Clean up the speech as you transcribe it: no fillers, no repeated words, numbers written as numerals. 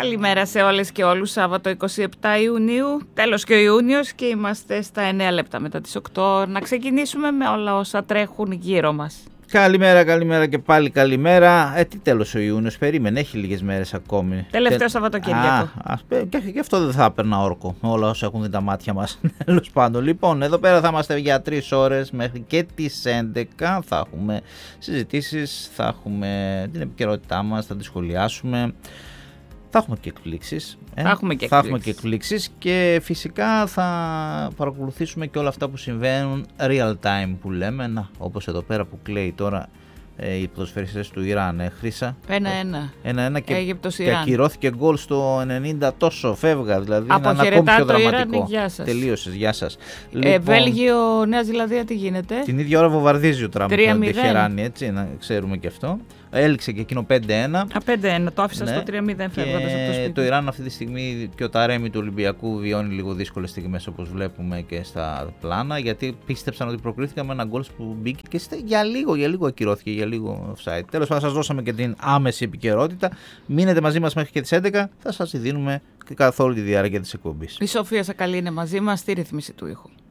Καλημέρα σε όλες και όλους. Σάββατο 27 Ιουνίου, τέλος και ο Ιούνιος και είμαστε στα 9 λεπτά μετά τις 8. Να ξεκινήσουμε με όλα όσα τρέχουν γύρω μας. Καλημέρα και πάλι καλημέρα. Τι τέλος ο Ιούνιος, περίμενε, έχει λίγες μέρες ακόμη. Τελευταίο Σαββατοκύριακο. Και αυτό δεν θα έπαιρνα όρκο με όλα όσα έχουν δει τα μάτια μας. Τέλος πάντων. Λοιπόν, εδώ πέρα θα είμαστε για 3 ώρες μέχρι και τις 11. Θα έχουμε συζητήσεις, θα έχουμε την επικαιρότητά μας, θα τη σχολιάσουμε. Θα έχουμε και εκπλήξεις. Θα έχουμε και εκπλήξεις και φυσικά θα παρακολουθήσουμε και όλα αυτά που συμβαίνουν real time που λέμε. Να, όπως εδώ πέρα που κλαίει τώρα οι ποδοσφαιριστές του Ιράν. Χρύσα. 1-1 και ακυρώθηκε γκολ στο 90 τόσο φεύγα. Δηλαδή είναι ένα ακόμη πιο δραματικό. Τελείωσες, γεια σας. Βέλγιο, Νέα Ζηλανδία τι γίνεται? Την ίδια ώρα βομβαρδίζει ο Τραμπ τον Τεχεράνη, έτσι, να ξέρουμε και αυτό. Έληξε και εκείνο 5-1. 5-1, το άφησα στο 3-0 φεύγοντας από το σπίτι. Το Ιράν αυτή τη στιγμή και ο Ταρέμι του Ολυμπιακού βιώνει λίγο δύσκολες στιγμές όπως βλέπουμε και στα πλάνα, γιατί πίστεψαν ότι προκρίθηκαν με ένα γκολ που μπήκε και για λίγο ακυρώθηκε, για λίγο offside. Τέλος πάντων, σας δώσαμε και την άμεση επικαιρότητα. Μείνετε μαζί μας μέχρι και τις 11, θα σας τη δίνουμε καθ' όλη τη διάρκεια της εκπομπής. Η Σοφία Σακαλή είναι μαζί μας στη ρύθμιση του ήχου.